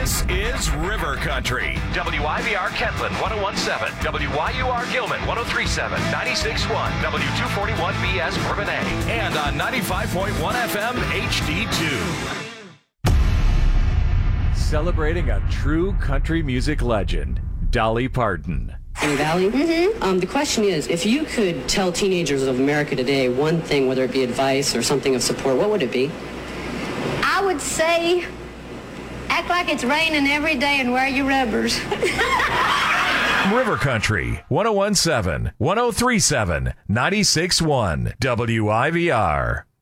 This is River Country. WIVR Kentland 101.7, WYUR Gilman 103.7, 96.1, W241BS Bourbonnais, and on 95.1 FM HD2. Celebrating a true country music legend, Dolly Parton. Amy Valley? Mm-hmm. The question is, if you could tell teenagers of America today one thing, whether it be advice or something of support, what would it be? I would say, act like it's raining every day and wear your rubbers. River Country, 101.7, 103.7, 96.1, WIVR.